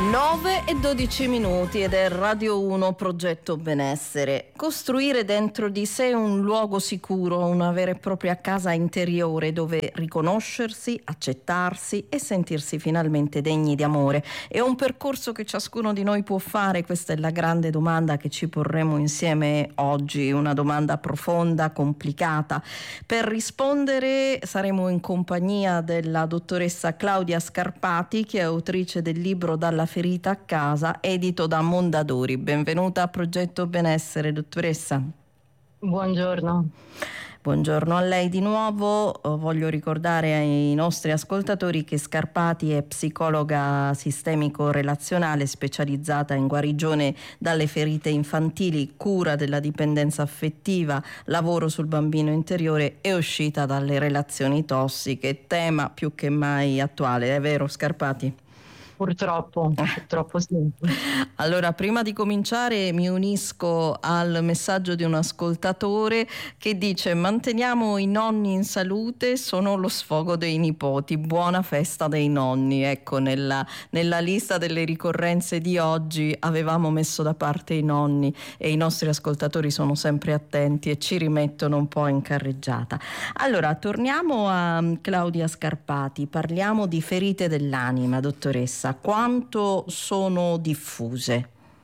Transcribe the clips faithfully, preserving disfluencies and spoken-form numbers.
nove e dodici minuti ed è Radio uno Progetto Benessere. Costruire dentro di sé un luogo sicuro, una vera e propria casa interiore dove riconoscersi, accettarsi e sentirsi finalmente degni di amore. È un percorso che ciascuno di noi può fare, questa è la grande domanda che ci porremo insieme oggi, una domanda profonda, complicata. Per rispondere saremo in compagnia della dottoressa Claudia Scarpati, che è autrice del libro Dalla ferita a casa, edito da Mondadori. Benvenuta a Progetto Benessere, dottoressa. Buongiorno. Buongiorno a lei di nuovo. Voglio ricordare ai nostri ascoltatori che Scarpati è psicologa sistemico-relazionale specializzata in guarigione dalle ferite infantili, cura della dipendenza affettiva, lavoro sul bambino interiore e uscita dalle relazioni tossiche, tema più che mai attuale. È vero, Scarpati? Purtroppo, purtroppo sì. Allora, prima di cominciare mi unisco al messaggio di un ascoltatore che dice: manteniamo i nonni in salute, sono lo sfogo dei nipoti, buona festa dei nonni. Ecco, nella, nella lista delle ricorrenze di oggi avevamo messo da parte i nonni e i nostri ascoltatori sono sempre attenti e ci rimettono un po' in carreggiata. Allora, torniamo a Claudia Scarpati, parliamo di ferite dell'anima, dottoressa. Quanto sono diffuse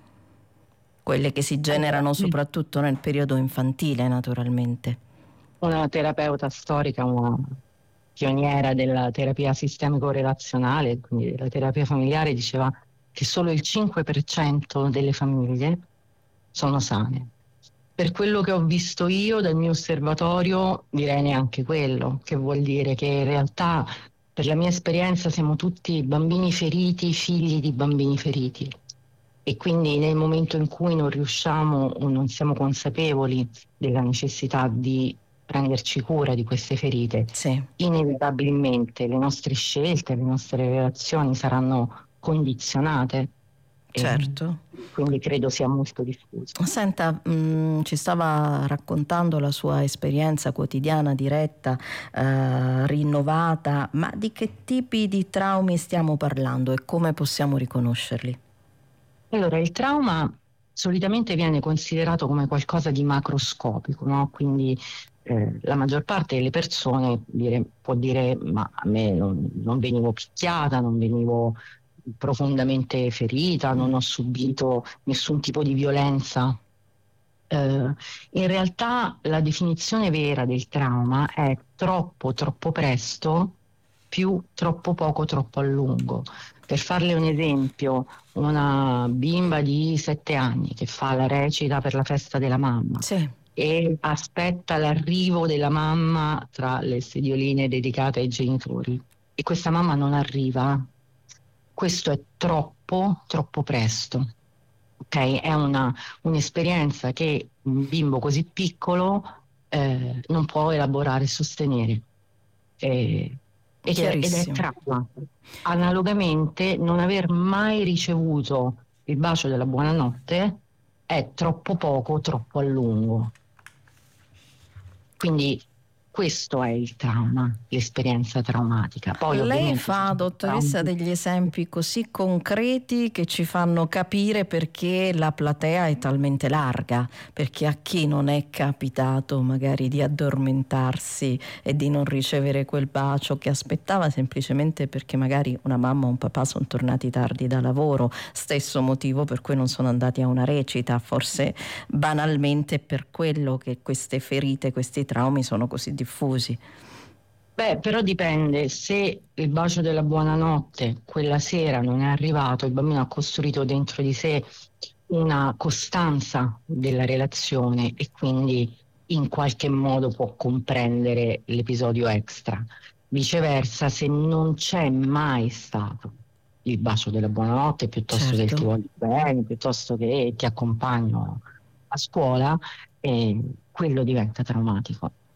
quelle che si generano soprattutto nel periodo infantile, naturalmente? Una terapeuta storica, una pioniera della terapia sistemico-relazionale, quindi della terapia familiare, diceva che solo il cinque per cento delle famiglie sono sane. Per quello che ho visto io dal mio osservatorio, direi neanche quello, che vuol dire che in realtà, per la mia esperienza, siamo tutti bambini feriti, figli di bambini feriti. E quindi nel momento in cui non riusciamo o non siamo consapevoli della necessità di prenderci cura di queste ferite, sì, inevitabilmente le nostre scelte, le nostre relazioni saranno condizionate. Certo. E quindi credo sia molto diffuso. Senta, mh, ci stava raccontando la sua esperienza quotidiana diretta, eh, rinnovata, ma di che tipi di traumi stiamo parlando e come possiamo riconoscerli? Allora, il trauma solitamente viene considerato come qualcosa di macroscopico, no? Quindi eh, la maggior parte delle persone dire, può dire: ma a me non, non venivo picchiata, non venivo profondamente ferita, non ho subito nessun tipo di violenza. Eh, in realtà la definizione vera del trauma è troppo, troppo presto più troppo poco, troppo a lungo. Per farle un esempio, una bimba di sette anni che fa la recita per la festa della mamma, sì, e aspetta l'arrivo della mamma tra le sedioline dedicate ai genitori, e questa mamma non arriva, questo è troppo, troppo presto. Okay? È una, un'esperienza che un bimbo così piccolo eh, non può elaborare e sostenere. Eh, ed, è, ed è trauma. Analogamente, non aver mai ricevuto il bacio della buonanotte è troppo poco, troppo a lungo. Quindi questo è il trauma, l'esperienza traumatica. Poi, lei fa, dottoressa, degli esempi così concreti che ci fanno capire perché la platea è talmente larga, perché a chi non è capitato magari di addormentarsi e di non ricevere quel bacio che aspettava semplicemente perché magari una mamma o un papà sono tornati tardi da lavoro, stesso motivo per cui non sono andati a una recita, forse banalmente per quello che queste ferite, questi traumi sono così diffusi. Beh, però dipende, se il bacio della buonanotte quella sera non è arrivato, il bambino ha costruito dentro di sé una costanza della relazione e quindi in qualche modo può comprendere l'episodio extra. Viceversa, se non c'è mai stato il bacio della buonanotte, piuttosto certo. che ti voglio bene, piuttosto che ti accompagno a scuola, eh, quello diventa traumatico.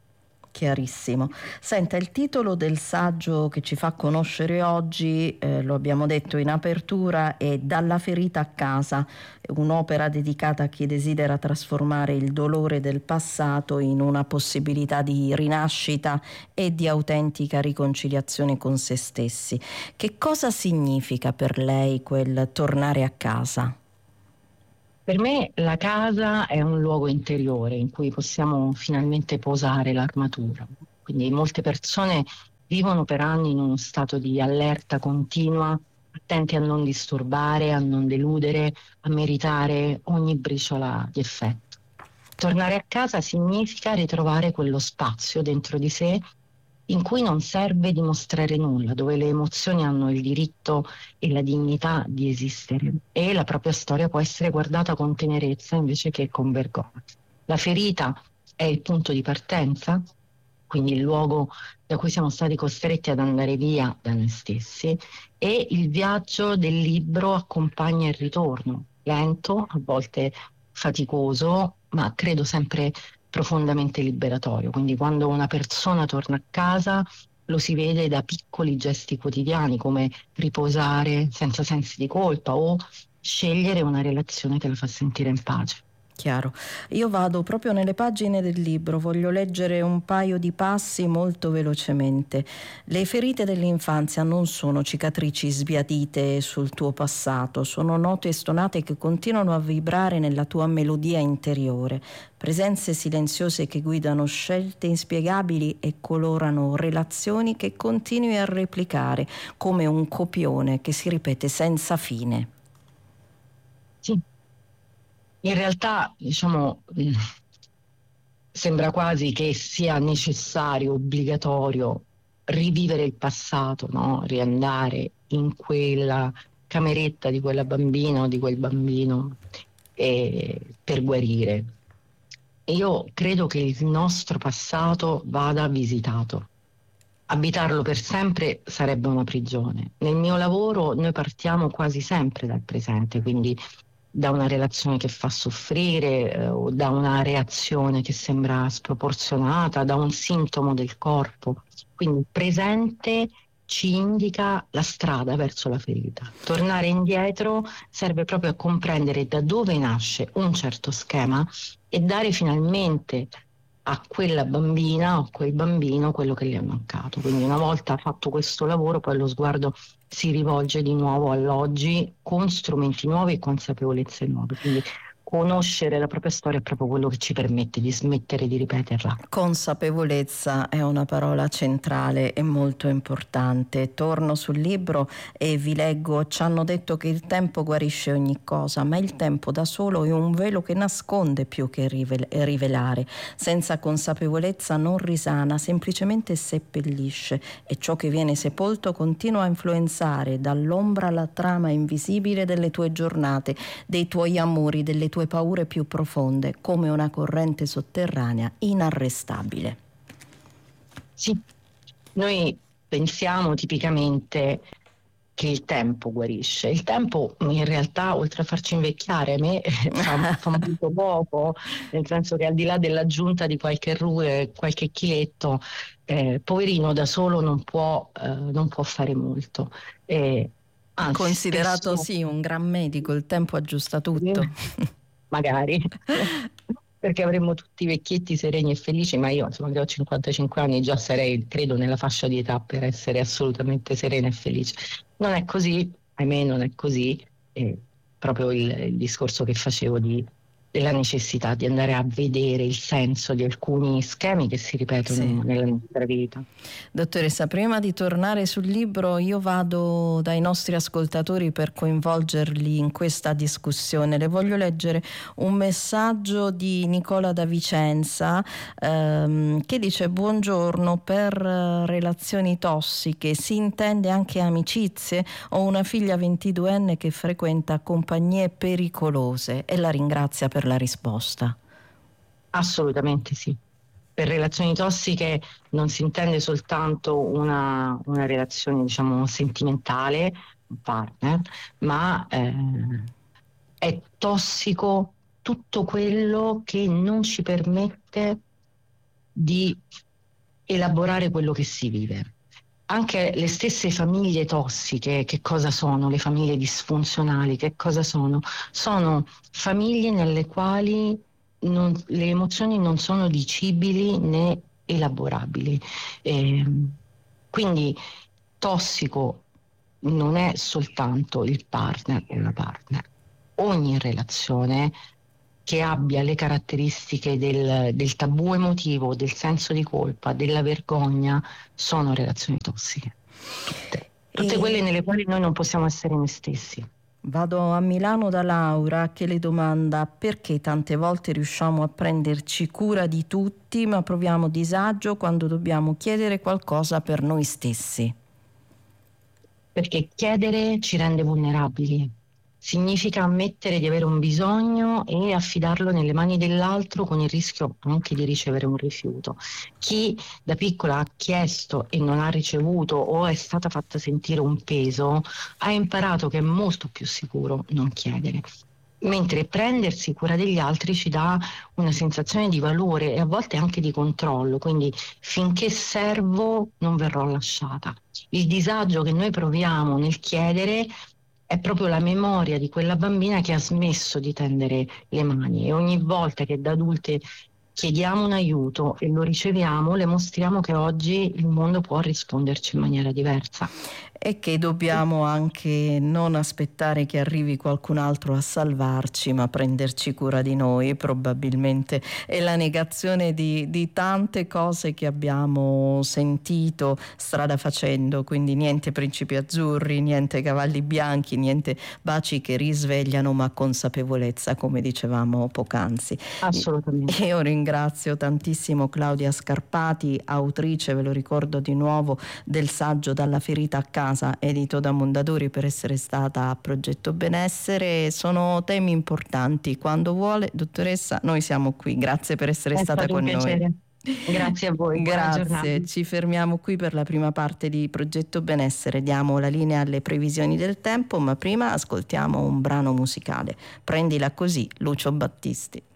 Chiarissimo. Senta, il titolo del saggio che ci fa conoscere oggi, eh, lo abbiamo detto in apertura, è Dalla ferita a casa, un'opera dedicata a chi desidera trasformare il dolore del passato in una possibilità di rinascita e di autentica riconciliazione con se stessi. Che cosa significa per lei quel tornare a casa? Per me la casa è un luogo interiore in cui possiamo finalmente posare l'armatura. Quindi molte persone vivono per anni in uno stato di allerta continua, attenti a non disturbare, a non deludere, a meritare ogni briciola di effetto. Tornare a casa significa ritrovare quello spazio dentro di sé in cui non serve dimostrare nulla, dove le emozioni hanno il diritto e la dignità di esistere e la propria storia può essere guardata con tenerezza invece che con vergogna. La ferita è il punto di partenza, quindi il luogo da cui siamo stati costretti ad andare via da noi stessi, e il viaggio del libro accompagna il ritorno, lento, a volte faticoso, ma credo sempre profondamente liberatorio. Quindi quando una persona torna a casa lo si vede da piccoli gesti quotidiani come riposare senza sensi di colpa o scegliere una relazione che la fa sentire in pace. Chiaro. Io vado proprio nelle pagine del libro, voglio leggere un paio di passi molto velocemente. Le ferite dell'infanzia non sono cicatrici sbiadite sul tuo passato, sono note e stonate che continuano a vibrare nella tua melodia interiore, presenze silenziose che guidano scelte inspiegabili e colorano relazioni che continui a replicare come un copione che si ripete senza fine. Sì. In realtà, diciamo, sembra quasi che sia necessario, obbligatorio rivivere il passato, no? Riandare in quella cameretta di quella bambina o di quel bambino eh, per guarire. E io credo che il nostro passato vada visitato. Abitarlo per sempre sarebbe una prigione. Nel mio lavoro noi partiamo quasi sempre dal presente, quindi da una relazione che fa soffrire eh, o da una reazione che sembra sproporzionata, da un sintomo del corpo. Quindi il presente ci indica la strada verso la ferita. Tornare indietro serve proprio a comprendere da dove nasce un certo schema e dare finalmente a quella bambina o quel bambino quello che gli è mancato. Quindi una volta fatto questo lavoro, poi lo sguardo si rivolge di nuovo all'oggi con strumenti nuovi e consapevolezze nuove. Quindi conoscere la propria storia è proprio quello che ci permette di smettere di ripeterla. Consapevolezza è una parola centrale e molto importante. Torno sul libro e vi leggo: ci hanno detto che il tempo guarisce ogni cosa, ma il tempo da solo è un velo che nasconde più che rivelare. Senza consapevolezza non risana, semplicemente seppellisce, e ciò che viene sepolto continua a influenzare dall'ombra la trama invisibile delle tue giornate, dei tuoi amori, delle tue paure più profonde, come una corrente sotterranea inarrestabile. Sì, noi pensiamo tipicamente che il tempo guarisce. Il tempo in realtà, oltre a farci invecchiare, a me fa, fa molto poco, nel senso che al di là dell'aggiunta di qualche rue, qualche chiletto, eh, poverino da solo non può, eh, non può fare molto. Eh, anzi, Considerato spesso, sì un gran medico, il tempo aggiusta tutto. magari. Perché avremmo tutti vecchietti sereni e felici, ma io insomma che ho cinquantacinque anni già sarei, credo, nella fascia di età per essere assolutamente serena e felice. Non è così, ahimè non è così, è proprio il, il discorso che facevo di, della necessità di andare a vedere il senso di alcuni schemi che si ripetono Sì. nella nostra vita. Dottoressa, prima di tornare sul libro, io vado dai nostri ascoltatori per coinvolgerli in questa discussione. Le voglio leggere un messaggio di Nicola da Vicenza ehm, che dice: buongiorno, per eh, relazioni tossiche si intende anche amicizie? Ho una figlia ventiduenne che frequenta compagnie pericolose, e la ringrazia per la risposta. Assolutamente sì. Per relazioni tossiche non si intende soltanto una, una relazione, diciamo, sentimentale, un partner, ma eh, è tossico tutto quello che non ci permette di elaborare quello che si vive. Anche le stesse famiglie tossiche, che cosa sono? Le famiglie disfunzionali, che cosa sono? Sono famiglie nelle quali non, le emozioni non sono dicibili né elaborabili. Eh, quindi tossico non è soltanto il partner o la partner. Ogni relazione che abbia le caratteristiche del, del tabù emotivo, del senso di colpa, della vergogna, sono relazioni tossiche. Tutte. Tutte E... quelle nelle quali noi non possiamo essere noi stessi. Vado a Milano da Laura che le domanda perché tante volte riusciamo a prenderci cura di tutti ma proviamo disagio quando dobbiamo chiedere qualcosa per noi stessi. Perché chiedere ci rende vulnerabili. Significa ammettere di avere un bisogno e affidarlo nelle mani dell'altro con il rischio anche di ricevere un rifiuto. Chi da piccola ha chiesto e non ha ricevuto o è stata fatta sentire un peso, ha imparato che è molto più sicuro non chiedere. Mentre prendersi cura degli altri ci dà una sensazione di valore e a volte anche di controllo, quindi finché servo non verrò lasciata. Il disagio che noi proviamo nel chiedere è proprio la memoria di quella bambina che ha smesso di tendere le mani, e ogni volta che da adulte chiediamo un aiuto e lo riceviamo, le mostriamo che oggi il mondo può risponderci in maniera diversa. E che dobbiamo anche non aspettare che arrivi qualcun altro a salvarci, ma prenderci cura di noi. Probabilmente è la negazione di, di tante cose che abbiamo sentito strada facendo, quindi niente principi azzurri, niente cavalli bianchi, niente baci che risvegliano, ma consapevolezza, come dicevamo poc'anzi. Assolutamente. Io ringrazio tantissimo Claudia Scarpati, autrice, ve lo ricordo di nuovo, del saggio Dalla ferita a casa, edito da Mondadori, per essere stata a Progetto Benessere. Sono temi importanti. Quando vuole, dottoressa, noi siamo qui. Grazie per essere È stata stato con un piacere. noi. Grazie a voi. Grazie, ci fermiamo qui per la prima parte di Progetto Benessere. Diamo la linea alle previsioni del tempo, ma prima ascoltiamo un brano musicale. Prendila così, Lucio Battisti.